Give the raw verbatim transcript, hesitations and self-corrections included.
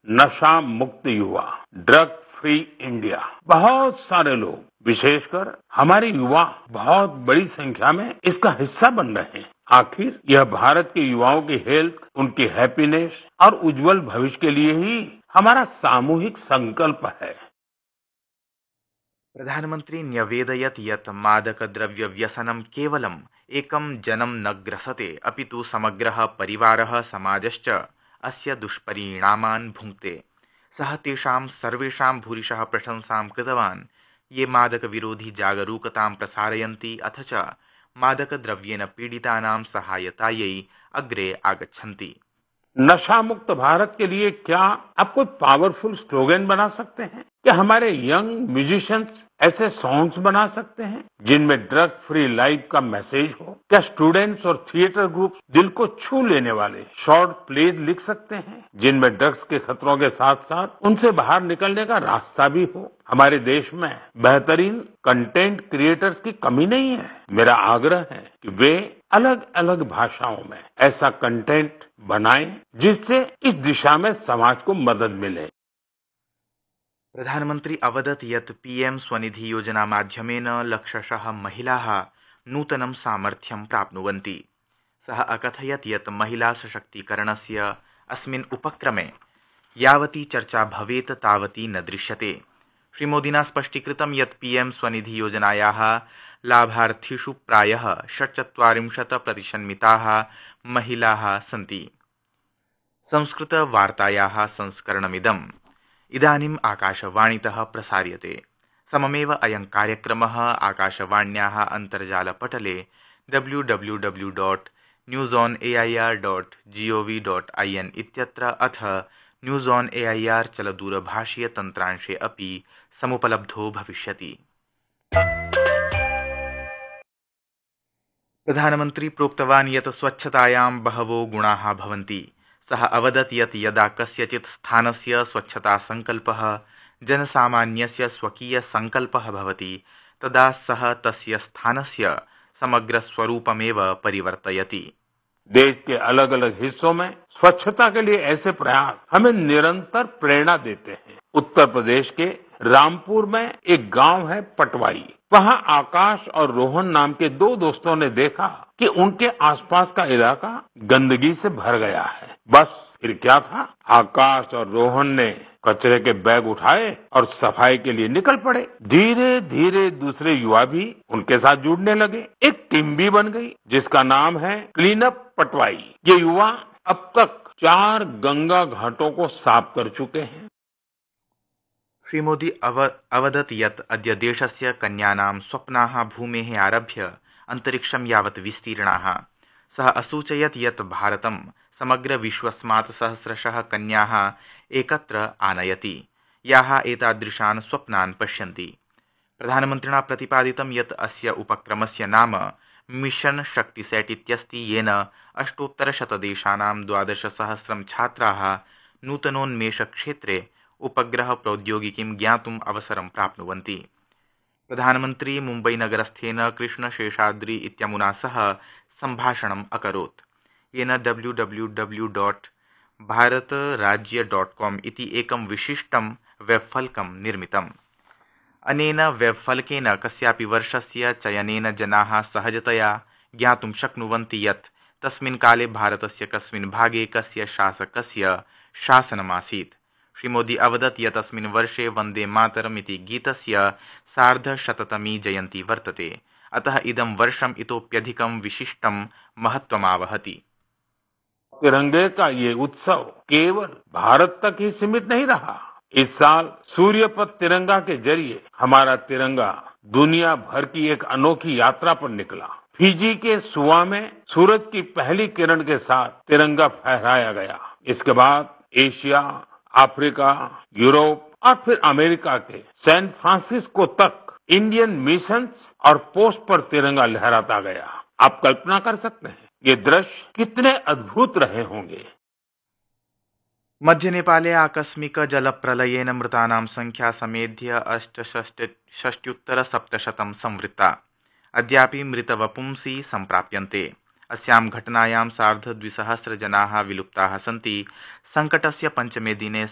नशा मुक्त युवा, ड्रग फ्री इंडिया, बहुत सारे लोग, विशेषकर हमारे युवा बहुत बड़ी संख्या में इसका हिस्सा बन रहे हैं। आखिर यह भारत के युवाओं की हेल्थ, उनकी हैप्पीनेस और उज्जवल भविष्य के लिए ही हमारा सामूहिक संकल्प है। प्रधानमन्त्री न्यवेदयत् यत् मादकद्रव्यव्यसनं केवलम् एकं जनं न ग्रसते अपितु समग्रः परिवारः समाजश्च अस्य दुष्परिणामान् भुङ्क्ते। सः तेषां सर्वेषां भूरिशः प्रशंसां कृतवान् ये मादकविरोधी जागरूकतां प्रसारयन्ति अथ च मादकद्रव्येन पीडितानां सहायतायै अग्रे आगच्छन्ति। नशा मुक्त भारत के लिए क्या आप कोई पावरफुल स्लोगन बना सकते हैं? क्या हमारे यंग म्यूजिशियंस ऐसे सॉन्ग्स बना सकते हैं जिनमें ड्रग फ्री लाइफ का मैसेज हो? क्या स्टूडेंट्स और थिएटर ग्रुप दिल को छू लेने वाले शॉर्ट प्लेज लिख सकते हैं जिनमें ड्रग्स के खतरों के साथ साथ उनसे बाहर निकलने का रास्ता भी हो? हमारे देश में बेहतरीन कंटेंट क्रिएटर्स की कमी नहीं है। मेरा आग्रह है कि वे अलग अलग भाषाओं में ऐसा कंटेंट बनाएं जिससे इस दिशा में समाज को मदद मिले। प्रधानमन्त्री अवदत् यत् पीएम स्वनिधि योजना माध्यमेन लक्षशः महिलाः नूतनं सामर्थ्यं प्राप्नुवन्ति। सः अकथयत् यत् महिला सशक्तीकरणस्य अस्मिन् उपक्रमे यावती चर्चा भवेत् तावती न दृश्यते। श्रीमोदिना स्पष्टीकृतं यत् पीएम स्वनिधि योजनायाः लाभार्थिषु प्रायः षट्चत्वारिंशत् प्रतिशन्मिताः महिलाः सन्ति। संस्कृतवार्तायाः संस्करणमिदम् इदानीम् आकाशवाणीतः प्रसार्यते। सममेव अयं कार्यक्रमः आकाशवाण्याः अन्तर्जालपटले W W W dot news on A I are dot ji O V dot ऐ एन् इत्यत्र अथ न्यूस् आन् ए ऐ आर् चलदूरभाषीयतन्त्रांशे अपि समुपलब्धो भविष्यति। प्रधानमन्त्री प्रोक्तवान् यत् स्वच्छतायां बहवो गुणाः भवन्ति। सः अवदत् यत् यदा कस्यचित् स्थानस्य स्वच्छता संकल्पः जनसामान्यस्य स्वकीय संकल्पः भवति तदा सः तस्य स्थानस्य समग्र स्वरूपमेव परिवर्तयति। देश के अलग अलग हिस्सों में स्वच्छता के लिए ऐसे प्रयास हमें निरंतर प्रेरणा देते हैं। उत्तर प्रदेश के रामपुर में एक गांव है पटवाई। वहां आकाश और रोहन नाम के दो दोस्तों ने देखा कि उनके आसपास का इलाका गंदगी से भर गया है। बस फिर क्या था, आकाश और रोहन ने कचरे के बैग उठाए और सफाई के लिए निकल पड़े। धीरे धीरे दूसरे युवा भी उनके साथ जुड़ने लगे। एक टीम भी बन गई जिसका नाम है क्लीन अप पटवाई। ये युवा अब तक चार गंगा घाटों को साफ कर चुके हैं। श्रीमोदी अव अवदत् यत् अद्य देशस्य कन्यानां स्वप्नाः भूमेः आरभ्य अन्तरिक्षं यावत् विस्तीर्णाः। सः असूचयत् यत् भारतं समग्र विश्वस्मात् सहस्रशः कन्याः एकत्र आनयति याः एतादृशान् स्वप्नान् पश्यन्ति। प्रधानमन्त्रिणा प्रतिपादितं यत् अस्य उपक्रमस्य नाम मिशन शक्तिसेट् इत्यस्ति येन अष्टोत्तरशतदेशानां द्वादशसहस्रं छात्राः नूतनोन्मेषक्षेत्रे उपग्रह प्रौद्योगिकीं ज्ञातुम् अवसरं प्राप्नुवन्ति। प्रधानमन्त्री मुम्बईनगरस्थेन कृष्णशेषाद्रि इत्यमुना सह सम्भाषणम् अकरोत् येन W W W dot भारतराज्य dot com इति एकं विशिष्टं वेबफलकं निर्मितम्। अनेन वेबफलकेन कस्यापि वर्षस्य चयनेन जनाः सहजतया ज्ञातुं शक्नुवन्ति यत् तस्मिन् काले भारतस्य कस्मिन् भागे कस्य शासकस्य शासनमासीत्। श्रीमोदी अवदत् यत् अस्मिन् वर्षे वन्दे मातरम् इति गीतस्य सार्धशततमी जयन्ती वर्तते। अतः इदं वर्षम् इतोप्यधिकं विशिष्टं महत्त्वमावहति। तिरंगे का ये उत्सव केवल भारत तक ही सीमित नहीं रहा। इस साल सूर्यपथ तिरंगा के जरिए हमारा तिरंगा दुनिया भर की एक अनोखी यात्रा पर निकला। फिजी के सुवा में सूरज की पहली किरण के साथ तिरंगा फहराया गया। इसके बाद एशिया, अफ्रीका, यूरोप और फिर अमेरिका के सैन फ्रांसिस्को तक इंडियन मिशंस और पोस्ट पर तिरंगा लहराता गया। आप कल्पना कर सकते हैं ये दृश्य कितने अद्भुत रहे होंगे। मध्य नेपाले आकस्मिक जलप्रलयेन मृतानां संख्या समेध्य अष्टषष्ट्युत्तर सप्तशतं संवृत्ता। अद्यापि मृतवपुंसि सम्प्राप्यन्ते। अस्यां घटनायां सार्धद्विसहस्र जनाः विलुप्ताः सन्ति। संकटस्य पञ्चमे दिने